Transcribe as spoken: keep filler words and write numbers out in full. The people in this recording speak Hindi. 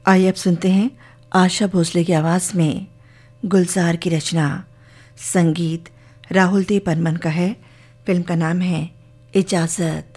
आइए अब सुनते हैं आशा भोसले की आवाज़ में गुलजार की रचना। संगीत राहुल देव बर्मन का है। फिल्म का नाम है इजाज़त।